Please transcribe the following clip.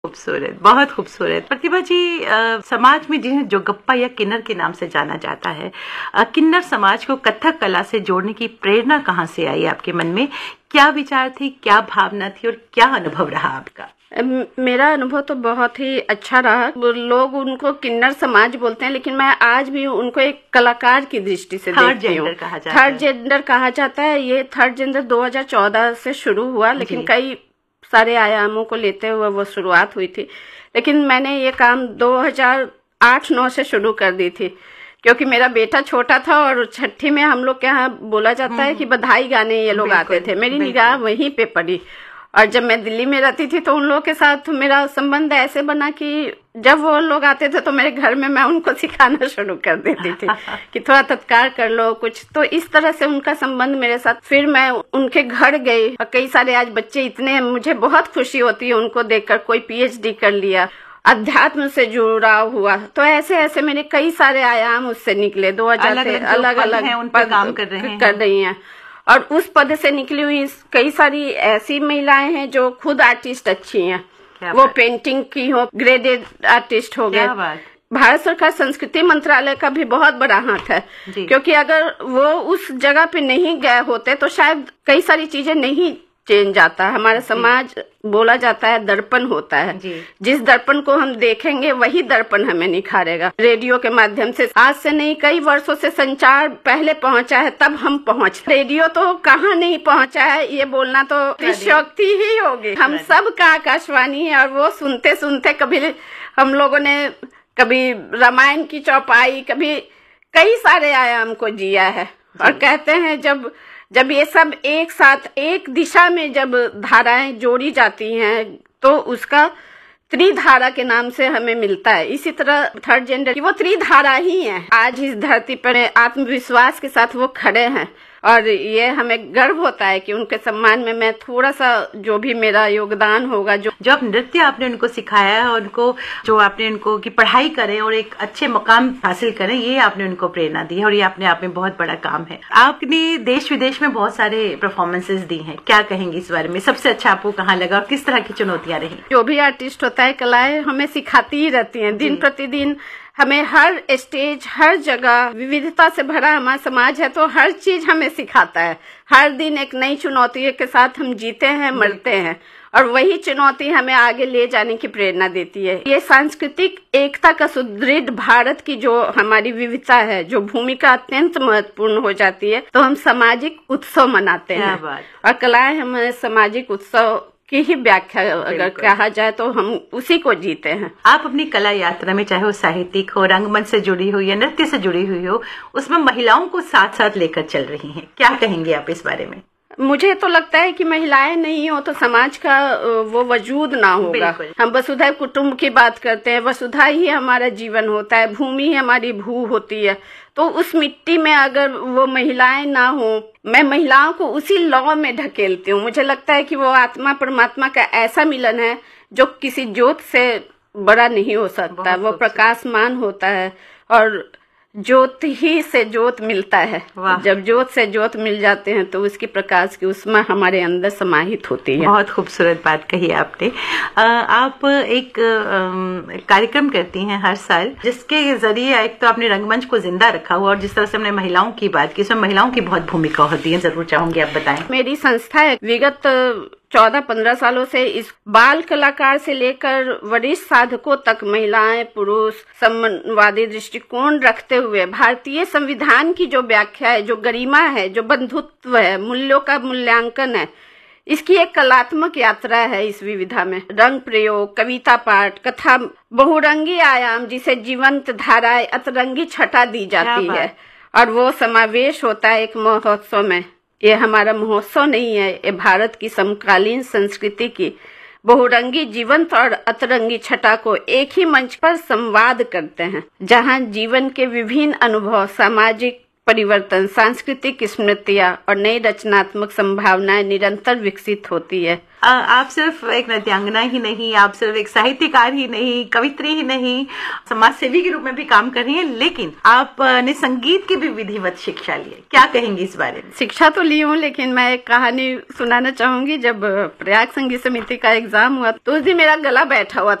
खूबसूरत, बहुत खूबसूरत। प्रतिभा जी, समाज में जिन्हें जोगप्पा या किन्नर के नाम से जाना जाता है, किन्नर समाज को कथक कला से जोड़ने की प्रेरणा कहाँ से आई आपके मन में? क्या विचार थी, क्या भावना थी और क्या अनुभव रहा आपका? मेरा अनुभव तो बहुत ही अच्छा रहा। लोग उनको किन्नर समाज बोलते हैं, लेकिन मैं आज भी उनको एक कलाकार की दृष्टि से देखती हूँ। थर्ड जेंडर कहा जाता है। ये थर्ड जेंडर 2014 से शुरू हुआ, लेकिन कई सारे आयामों को लेते हुए वो शुरुआत हुई थी। लेकिन मैंने ये काम 2008-9 से शुरू कर दी थी, क्योंकि मेरा बेटा छोटा था और छठी में हम लोग के यहाँ बोला जाता है कि बधाई गाने ये लोग आते थे। मेरी निगाह वहीं पे पड़ी, और जब मैं दिल्ली में रहती थी तो उन लोगों के साथ मेरा संबंध ऐसे बना कि जब वो लोग आते थे तो मेरे घर में मैं उनको सिखाना शुरू कर देती थी कि थोड़ा तत्कार कर लो कुछ। तो इस तरह से उनका संबंध मेरे साथ। फिर मैं उनके घर गई और कई सारे आज बच्चे इतने, मुझे बहुत खुशी होती है उनको देखकर। कोई PhD कर लिया, अध्यात्म से जुड़ाव हुआ। तो ऐसे ऐसे मेरे कई सारे आयाम उससे निकले। 2000 से अलग अलग पद काम कर रही हैं। और उस पद से निकली हुई कई सारी ऐसी महिलाएं हैं जो खुद आर्टिस्ट अच्छी हैं। वो पेंटिंग की हो, ग्रेडेड आर्टिस्ट हो गए। भारत सरकार संस्कृति मंत्रालय का भी बहुत बड़ा हाथ है, क्योंकि अगर वो उस जगह पे नहीं गए होते तो शायद कई सारी चीजें नहीं चेंज आता है। हमारा समाज, बोला जाता है, दर्पण होता है। जिस दर्पण को हम देखेंगे वही दर्पण हमें निखारेगा। रेडियो के माध्यम से आज से नहीं, कई वर्षों से संचार पहले पहुंचा है, तब हम पहुंच। रेडियो तो कहाँ नहीं पहुंचा है, ये बोलना तो अतिशयोक्ति ही होगी। हम सब का आकाशवाणी है, और वो सुनते सुनते कभी हम लोगों ने कभी रामायण की चौपाई, कभी कई सारे आयाम को जिया है। और कहते हैं जब ये सब एक साथ एक दिशा में जब धाराएं जोड़ी जाती हैं तो उसका त्रिधारा के नाम से हमें मिलता है। इसी तरह थर्ड जेंडर की वो त्रिधारा ही है। आज इस धरती पर आत्मविश्वास के साथ वो खड़े हैं, और ये हमें गर्व होता है कि उनके सम्मान में मैं थोड़ा सा जो भी मेरा योगदान होगा, जो आप नृत्य आपने उनको सिखाया है, उनको जो आपने उनको की पढ़ाई करें और एक अच्छे मकाम हासिल करें, ये आपने उनको प्रेरणा दी है, और ये अपने आप में बहुत बड़ा काम है। आपने देश विदेश में बहुत सारे परफॉर्मेंसेज दी हैं, क्या कहेंगे इस बारे में? सबसे अच्छा आपको कहाँ लगा और किस तरह की चुनौतियां रही? जो भी आर्टिस्ट होता है, कलाएं हमें सिखाती ही रहती हैं दिन प्रतिदिन। हमें हर स्टेज, हर जगह, विविधता से भरा हमारा समाज है, तो हर चीज हमें सिखाता है। हर दिन एक नई चुनौती के साथ हम जीते हैं, मरते हैं, और वही चुनौती हमें आगे ले जाने की प्रेरणा देती है। ये सांस्कृतिक एकता का सुदृढ़ भारत की जो हमारी विविधता है, जो भूमिका अत्यंत महत्वपूर्ण हो जाती है, तो हम सामाजिक उत्सव मनाते हैं। और कलाएं हमारे सामाजिक उत्सव की ही व्याख्या अगर कहा जाए तो हम उसी को जीते हैं। आप अपनी कला यात्रा में, चाहे वो साहित्यिक हो, रंगमंच से जुड़ी हुई या नृत्य से जुड़ी हुई हो, उसमें महिलाओं को साथ साथ लेकर चल रही हैं, क्या कहेंगे आप इस बारे में? मुझे तो लगता है कि महिलाएं नहीं हो तो समाज का वो वजूद ना होगा। हम वसुधा कुटुंब की बात करते हैं, वसुधा ही हमारा जीवन होता है, भूमि ही हमारी भू होती है। तो उस मिट्टी में अगर वो महिलाएं ना हो, मैं महिलाओं को उसी लौ में ढकेलती हूँ। मुझे लगता है कि वो आत्मा परमात्मा का ऐसा मिलन है जो किसी ज्योत से बड़ा नहीं हो सकता। वो प्रकाशमान होता है, और ज्योत ही से ज्योत मिलता है। जब ज्योत से ज्योत मिल जाते हैं तो उसकी प्रकाश की उष्मा हमारे अंदर समाहित होती है। बहुत खूबसूरत बात कही आपने। आप एक कार्यक्रम करती हैं हर साल, जिसके जरिए एक तो आपने रंगमंच को जिंदा रखा हुआ, और जिस तरह से हमने महिलाओं की बात की, इसमें महिलाओं की बहुत भूमिका होती है। जरूर चाहूंगी आप बताएं। मेरी संस्था है, विगत 14-15 सालों से इस बाल कलाकार से लेकर वरिष्ठ साधकों तक महिलाएं पुरुष समवादी दृष्टिकोण रखते हुए भारतीय संविधान की जो व्याख्या है, जो गरिमा है, जो बंधुत्व है, मूल्यों का मूल्यांकन है, इसकी एक कलात्मक यात्रा है। इस विविधा में रंग प्रयोग, कविता पाठ, कथा, बहुरंगी आयाम, जिसे जीवंत धाराएं, अतरंगी छटा दी जाती है, और वो समावेश होता है एक महोत्सव में। ये हमारा महोत्सव नहीं है, ये भारत की समकालीन संस्कृति की बहुरंगी, जीवंत और अतरंगी छटा को एक ही मंच पर संवाद करते हैं, जहां जीवन के विभिन्न अनुभव, सामाजिक, परिवर्तन, सांस्कृतिक स्मृतियाँ और नई रचनात्मक संभावनाएं निरंतर विकसित होती है। आप सिर्फ एक नृत्यांगना ही नहीं, आप सिर्फ एक साहित्यकार ही नहीं, कवित्री ही नहीं, समाज सेवी के रूप में भी काम कर रही हैं, लेकिन आपने संगीत की भी विधिवत शिक्षा ली है। क्या कहेंगी इस बारे में? शिक्षा तो ली हूँ, लेकिन मैं एक कहानी सुनाना चाहूंगी। जब प्रयाग संगीत समिति का एग्जाम हुआ तो उस दिन मेरा गला बैठा हुआ